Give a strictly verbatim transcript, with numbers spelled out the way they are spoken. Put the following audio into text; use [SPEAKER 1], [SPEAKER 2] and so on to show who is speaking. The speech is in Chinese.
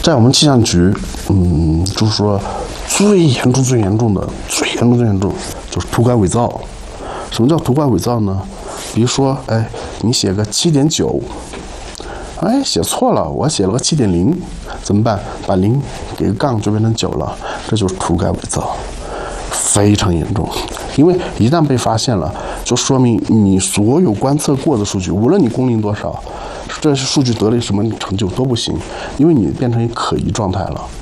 [SPEAKER 1] 在我们气象局，嗯，就是说最严重、最严重的、最严重、最严重就是涂改伪造。什么叫涂改伪造呢？比如说，哎，你写个七点九，哎，写错了，我写了个七点零，怎么办？把零给个杠就变成九了，这就是涂改伪造，非常严重。因为一旦被发现了，就说明你所有观测过的数据，无论你公龄多少，这些数据得了什么成就都不行，因为你变成一可疑状态了。